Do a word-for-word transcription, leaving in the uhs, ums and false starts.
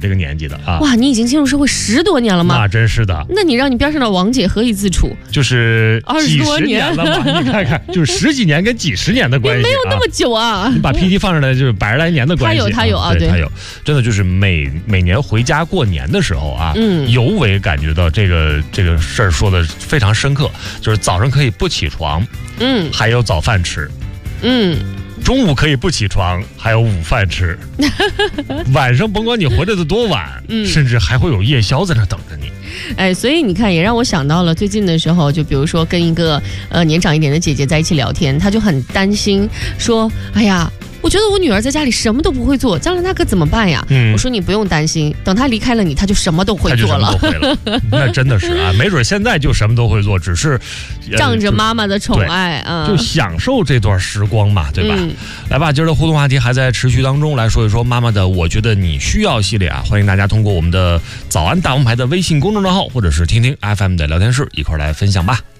这个年纪的啊。 哇，你已经进入社会十多年了吗？ 那真是的。 那你让你边上的王姐何以自处？ 就是几十年了嘛，你看看，就是十几年跟几十年的关系， 也没有那么久啊。 你把 P D 放上来就是百十来年的关系。 他有他有啊，对， 他有，真的就是每每年回家过年的时候啊， 嗯， 尤为感觉到这个这个事儿说的非常深刻，就是早上可以不起床， 嗯， 还有早饭吃， 嗯。 中午可以不起床，还有午饭吃。晚上甭管你回来的多晚，嗯，甚至还会有夜宵在那等着你。 哎，所以你看，也让我想到了最近的时候，就比如说跟一个呃年长一点的姐姐在一起聊天，她就很担心，说：“哎呀。”我觉得我女儿在家里什么都不会做，将来那可怎么办呀？嗯、我说你不用担心，等她离开了你，她就什么都会做了。 她就什么都会了，那真的是啊，没准现在就什么都会做，只是、 呃、仗着妈妈的宠爱啊、 嗯，就享受这段时光嘛，对吧？嗯、来吧，今儿的互动话题还在持续当中，来说一说妈妈的，我觉得你需要系列啊，欢迎大家通过我们的早安大王牌的微信公众账号，或者是听听 F M 的聊天室一块来分享吧。